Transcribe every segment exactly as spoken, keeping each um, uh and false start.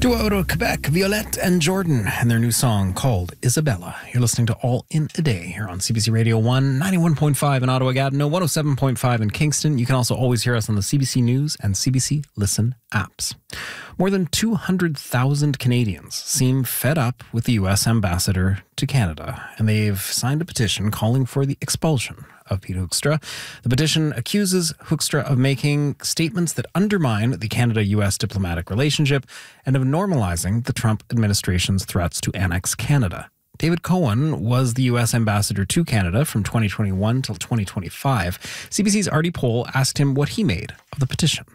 Duo out of Quebec, Violette and Jordan, and their new song called Isabella. You're listening to All in a Day here on C B C Radio one, ninety-one point five in Ottawa-Gatineau, one oh seven point five in Kingston. You can also always hear us on the C B C News and C B C Listen apps. More than two hundred thousand Canadians seem fed up with the U S ambassador to Canada, and they've signed a petition calling for the expulsion of Pete Hoekstra. The petition accuses Hoekstra of making statements that undermine the Canada-U S diplomatic relationship and of normalizing the Trump administration's threats to annex Canada. David Cohen was the U S ambassador to Canada from twenty twenty-one till twenty twenty-five. C B C's Artie Pohl asked him what he made of the petition.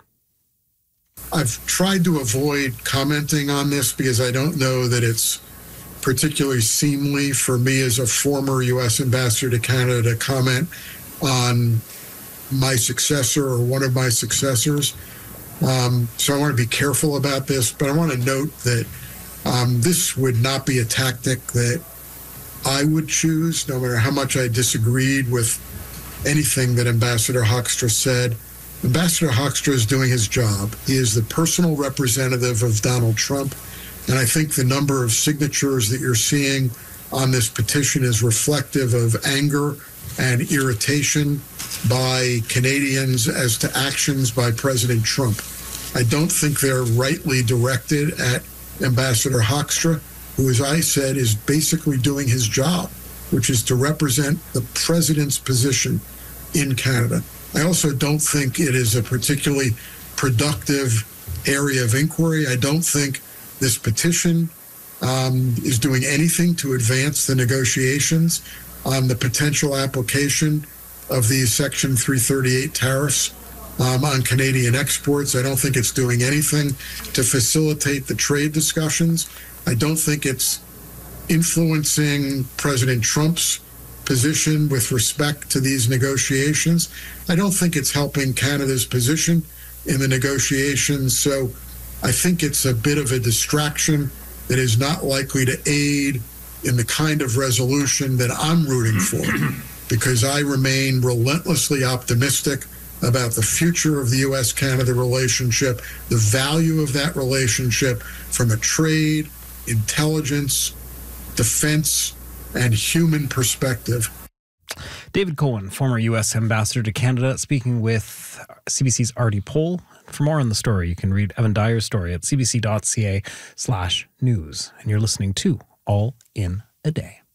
I've tried to avoid commenting on this because I don't know that it's particularly seemly for me as a former U S ambassador to Canada to comment on my successor or one of my successors. Um, so I want to be careful about this, but I want to note that um, this would not be a tactic that I would choose, no matter how much I disagreed with anything that Ambassador Hoekstra said. Ambassador Hoekstra is doing his job. He is the personal representative of Donald Trump. And I think the number of signatures that you're seeing on this petition is reflective of anger and irritation by Canadians as to actions by President Trump. I don't think they're rightly directed at Ambassador Hoekstra, who, as I said, is basically doing his job, which is to represent the president's position in Canada. I also don't think it is a particularly productive area of inquiry. I don't think this petition um, is doing anything to advance the negotiations on the potential application of these Section three thirty-eight tariffs um, on Canadian exports. I don't think it's doing anything to facilitate the trade discussions. I don't think it's influencing President Trump's position with respect to these negotiations. I don't think it's helping Canada's position in the negotiations. So I think it's a bit of a distraction that is not likely to aid in the kind of resolution that I'm rooting for, because I remain relentlessly optimistic about the future of the U S Canada relationship, the value of that relationship from a trade, intelligence, defense, and human perspective. David Cohen, former U S ambassador to Canada, speaking with C B C's Artie Pohl. For more on the story, you can read Evan Dyer's story at cbc.ca slash news. And you're listening to All in a Day.